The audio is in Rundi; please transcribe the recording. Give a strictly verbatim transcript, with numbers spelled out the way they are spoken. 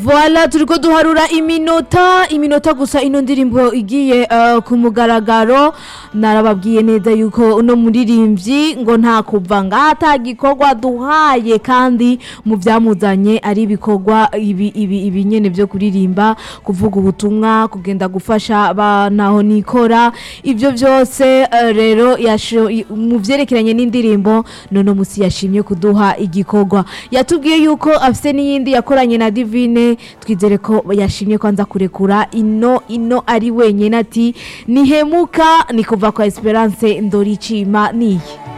Voila turiko duharura iminota iminota gusa ino ndirimbo igiye uh, ku mugaragaro narababwiye neza yuko uno muririmbyi ngo nta kuva ngata gikorwa duhaye kandi mu vyamuzanye ari ibikorwa ibi ibi ibinyene byo kuririmba kuvuga ubutumwa kugenda gufasha banaho nikora ivyo byose uh, rero mu vyerekeranye n'indirimbo none musi yashimye kuduha igikorwa yatubwiye yuko afise n'iyindi yakoranye na Divine twizere ko yashimye kwanza kurekura ino ino ari wenyene ati nihemuka ni kuva kwa Esperance Ndoricima niye